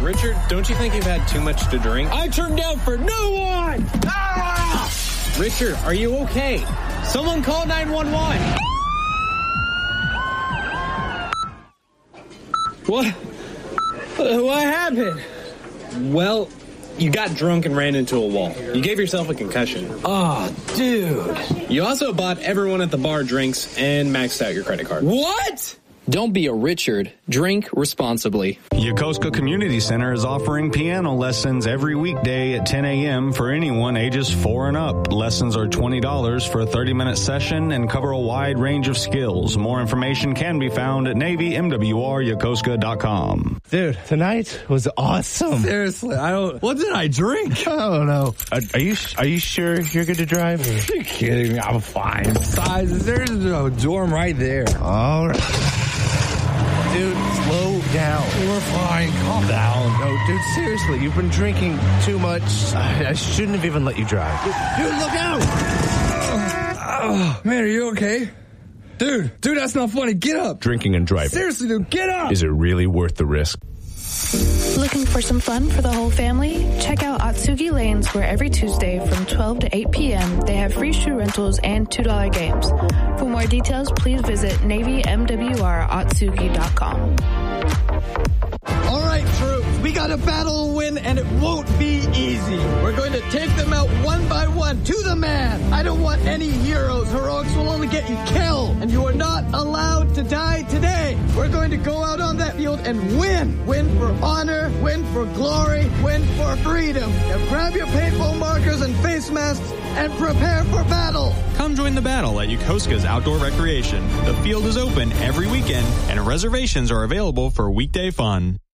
Richard, don't you think you've had too much to drink? I turned down for no one! Ah! Richard, are you okay? Someone call 911. What happened? Well, you got drunk and ran into a wall. You gave yourself a concussion. Oh, dude. You also bought everyone at the bar drinks and maxed out your credit card. What? Don't be a Richard. Drink responsibly. Yokosuka Community Center is offering piano lessons every weekday at 10 a.m. for anyone ages 4 and up. Lessons are $20 for a 30-minute session and cover a wide range of skills. More information can be found at NavyMWRYokosuka.com. Dude, tonight was awesome. Seriously, what did I drink? I don't know. Are you sure you're good to drive? Are you kidding me? I'm fine. Besides, there's a dorm right there. All right. Dude, slow down. We're fine. Calm down. No, dude, seriously, you've been drinking too much. I shouldn't have even let you drive. Dude, look out! Man, are you okay? Dude, that's not funny. Get up. Drinking and driving. Seriously, dude, get up! Is it really worth the risk? Looking for some fun for the whole family? Check out Atsugi Lanes, where every Tuesday from 12 to 8 p.m. they have free shoe rentals and $2 games. For more details, please visit NavyMWRAtsugi.com. All right, troops, we got a battle to win, and it won't be easy. We're going to take them out one by one, to the man. I don't want any heroes. Heroics will only get you killed, and you are not allowed to die today. We're going to go out on that field and win. Win for honor, win for glory, win for freedom. Now grab your paintball markers and face masks and prepare for battle. Come join the battle at Yokosuka's Outdoor Recreation. The field is open every weekend, and reservations are available for weekday fun.